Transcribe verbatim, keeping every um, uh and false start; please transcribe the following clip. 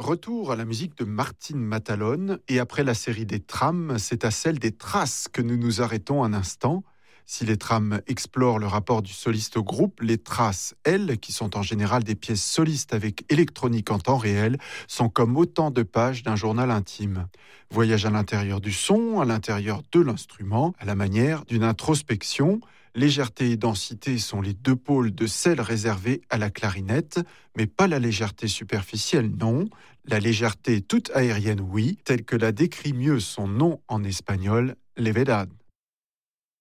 Retour à la musique de Martin Matalone, et après la série des trams, c'est à celle des traces que nous nous arrêtons un instant. Si les trams explorent le rapport du soliste au groupe, les traces, elles, qui sont en général des pièces solistes avec électronique en temps réel, sont comme autant de pages d'un journal intime. Voyage à l'intérieur du son, à l'intérieur de l'instrument, à la manière d'une introspection. Légèreté et densité sont les deux pôles de celle réservée à la clarinette, mais pas la légèreté superficielle, non. La légèreté toute aérienne, oui, telle que l'a décrit mieux son nom en espagnol, levedad.